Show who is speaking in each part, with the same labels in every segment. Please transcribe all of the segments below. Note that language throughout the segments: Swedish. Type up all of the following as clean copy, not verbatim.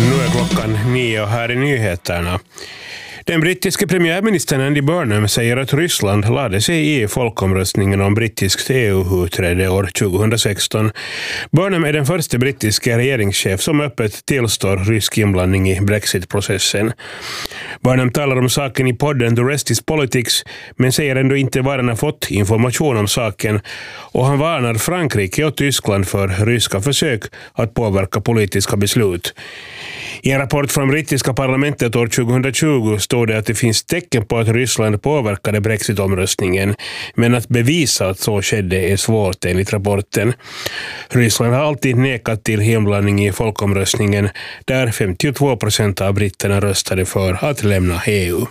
Speaker 1: Nu är klockan 9 och här i nyheterna. Den brittiske premiärministern Andy Burnham säger att Ryssland lade sig i folkomröstningen om brittiskt EU-utträde år 2016. Burnham är den första brittiska regeringschef som öppet tillstår rysk inblandning i Brexit-processen. Burnham talar om saken i podden The Rest is Politics, men säger ändå inte var han har fått information om saken, och han varnar Frankrike och Tyskland för ryska försök att påverka politiska beslut. I en rapport från brittiska parlamentet år 2020 står det att det finns tecken på att Ryssland påverkade Brexit-omröstningen, men att bevisa att så skedde är svårt enligt rapporten. Ryssland har alltid nekat till inblandning i folkomröstningen, där 52% av britterna röstade för att lämna EU.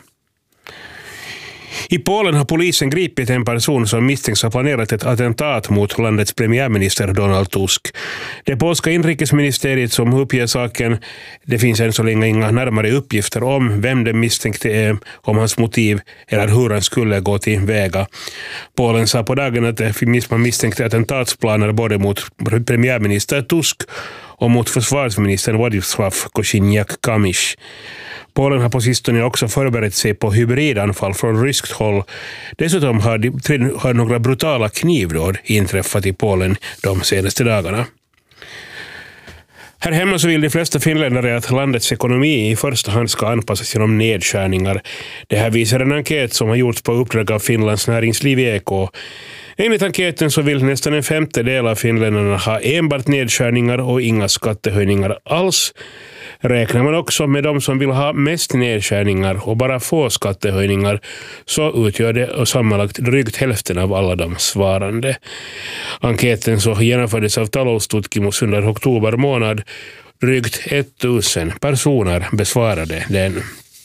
Speaker 1: I Polen har polisen gripit en person som misstänks ha planerat ett attentat mot landets premiärminister Donald Tusk. Det polska inrikesministeriet som uppger saken, det finns än så länge inga närmare uppgifter om vem den misstänkte är, om hans motiv eller hur han skulle gå till väga. Polen sa på dagen att det finns misstänkte attentatsplaner både mot premiärminister Tusk och mot försvarsministern Władysław Kosiniak-Kamysz. Polen har på sistone också förberett sig på hybridanfall från ryskt håll. Dessutom har några brutala knivdåd inträffat i Polen de senaste dagarna. Här hemma så vill de flesta finländare att landets ekonomi i första hand ska anpassas genom nedskärningar. Det här visar en enkät som har gjorts på uppdrag av Finlands näringsliv i EK. Enligt enkäten så vill nästan en femtedel av finländarna ha enbart nedskärningar och inga skattehöjningar alls. Räknar man också med de som vill ha mest nedskärningar och bara få skattehöjningar, så utgör det sammanlagt drygt hälften av alla de svarande. Enkäten så genomfördes av Taloustutkimus under oktober månad. Drygt 1000 personer besvarade den.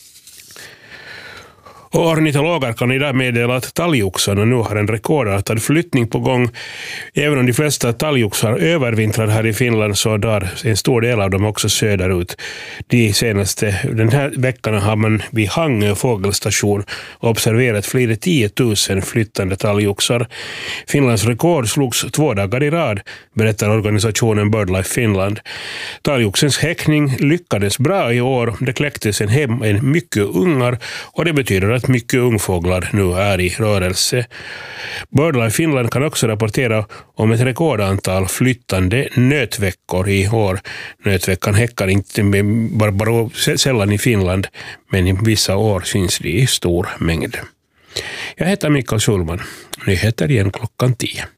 Speaker 1: Och ornitologer kan idag meddela att talgoxarna nu har en rekordartad flyttning på gång. Även om de flesta talgoxar övervintrar här i Finland, så drar en stor del av dem också söderut. Den här veckan har man vid Hangö fågelstation observerat fler 10 000 flyttande talgoxar. Finlands rekord slogs 2 dagar i rad, berättar organisationen BirdLife Finland. Talgoxens häckning lyckades bra i år. Det kläcktes en mycket ungar, och det betyder att mycket ungfåglar nu är i rörelse. BirdLife Finland kan också rapportera om ett rekordantal flyttande nötveckor i år. Nötveckan häckar inte bara sällan i Finland, men i vissa år syns det i stor mängd. Jag heter Mikael Schulman. Nyheter igen klockan 10.